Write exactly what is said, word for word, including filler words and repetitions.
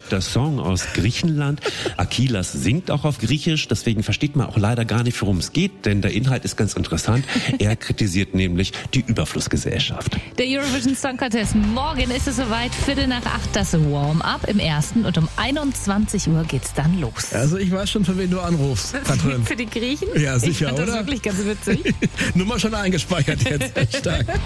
beliebter Song aus Griechenland. Akilas singt auch auf Griechisch, deswegen versteht man auch leider gar nicht, worum es geht, denn der Inhalt ist ganz interessant. Er kritisiert nämlich die Überflussgesellschaft. Der Eurovision Song Contest. Morgen ist es soweit, Viertel nach acht, das Warm-up im ersten und um einundzwanzig Uhr geht's dann los. Also ich weiß schon, für wen du anrufst, Katrin. Für die Griechen? Ja, sicher, ich fand oder? Das wirklich ganz witzig. Nummer schon eingespeichert jetzt. Echt stark.